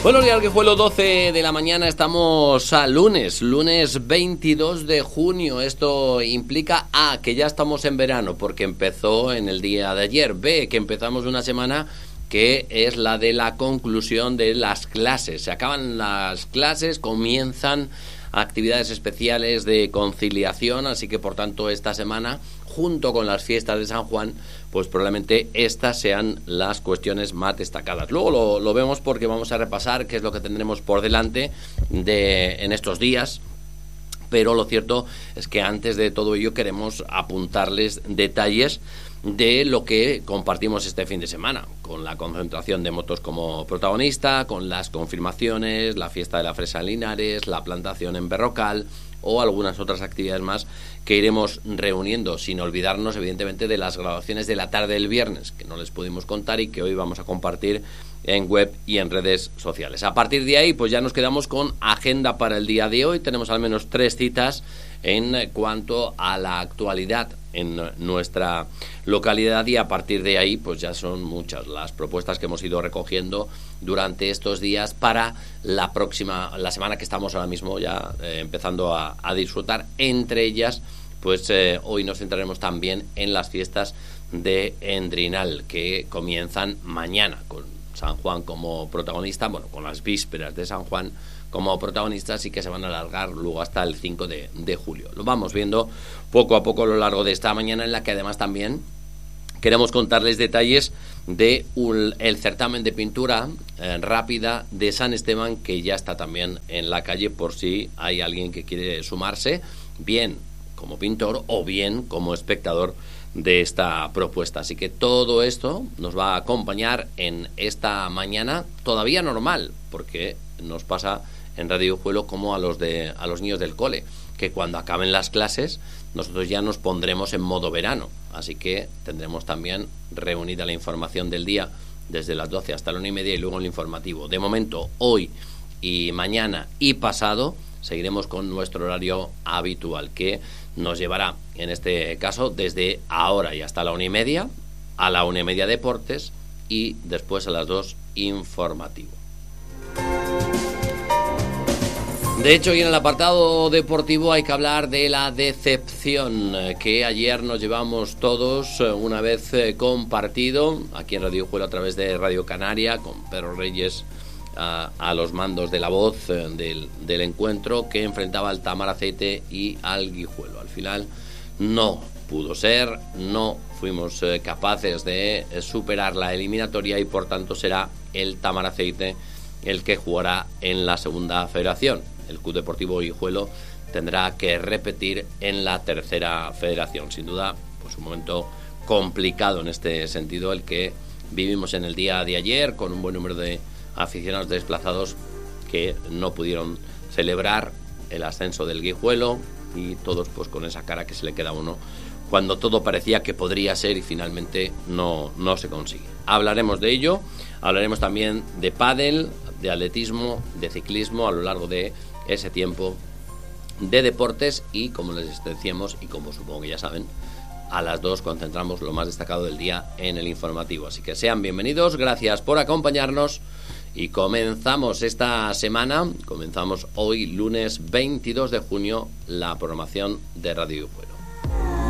Buenos días, Guijuelo, 12 de la mañana, estamos a lunes 22 de junio. Esto implica A, que ya estamos en verano, porque empezó en el día de ayer. B, que empezamos una semana que es la de la conclusión de las clases. Se acaban las clases, comienzan actividades especiales de conciliación, así que por tanto esta semana, junto con las fiestas de San Juan, pues probablemente estas sean las cuestiones más destacadas. Luego lo vemos porque vamos a repasar qué es lo que tendremos por delante en estos días, pero lo cierto es que antes de todo ello queremos apuntarles detalles de lo que compartimos este fin de semana, con la concentración de motos como protagonista, con las confirmaciones, la fiesta de la fresa en Linares, la plantación en Berrocal o algunas otras actividades más que iremos reuniendo, sin olvidarnos evidentemente de las grabaciones de la tarde del viernes, que no les pudimos contar y que hoy vamos a compartir en web y en redes sociales. A partir de ahí, pues ya nos quedamos con agenda para el día de hoy. Tenemos al menos 3 citas en cuanto a la actualidad en nuestra localidad, y a partir de ahí pues ya son muchas las propuestas que hemos ido recogiendo durante estos días para la semana que estamos ahora mismo ya empezando a disfrutar. Entre ellas, pues hoy nos centraremos también en las fiestas de Endrinal, que comienzan mañana con San Juan como protagonista, bueno, con las vísperas de San Juan como protagonistas, y que se van a alargar luego hasta el 5 de julio. Lo vamos viendo poco a poco a lo largo de esta mañana, en la que además también queremos contarles detalles de el certamen de pintura rápida de San Esteban, que ya está también en la calle por si hay alguien que quiere sumarse, bien como pintor o bien como espectador de esta propuesta. Así que todo esto nos va a acompañar en esta mañana todavía normal, porque nos pasa en Radio Guijuelo como a los niños del cole, que cuando acaben las clases nosotros ya nos pondremos en modo verano, así que tendremos también reunida la información del día desde las 12 hasta la 1:30 y luego el informativo. De momento, hoy y mañana y pasado seguiremos con nuestro horario habitual, que nos llevará en este caso desde ahora y hasta la 1:30, a la 1:30 deportes y después a las 2 informativo. De hecho, y en el apartado deportivo hay que hablar de la decepción que ayer nos llevamos todos una vez compartido aquí en Radio Guijuelo a través de Radio Canaria, con Pedro Reyes a los mandos de la voz del encuentro, que enfrentaba al Tamaraceite y al Guijuelo. Al final no pudo ser, no fuimos capaces de superar la eliminatoria, y por tanto será el Tamaraceite el que jugará en la segunda federación. El Club Deportivo Guijuelo tendrá que repetir en la tercera federación. Sin duda, pues un momento complicado en este sentido el que vivimos en el día de ayer, con un buen número de aficionados desplazados que no pudieron celebrar el ascenso del Guijuelo, y todos pues con esa cara que se le queda a uno cuando todo parecía que podría ser y finalmente no se consigue. Hablaremos de ello, hablaremos también de pádel, de atletismo, de ciclismo a lo largo de ese tiempo de deportes, y como les decíamos y como supongo que ya saben, a las 2 concentramos lo más destacado del día en el informativo. Así que sean bienvenidos, gracias por acompañarnos y comenzamos esta semana, comenzamos hoy lunes 22 de junio la programación de Radio Guijuelo.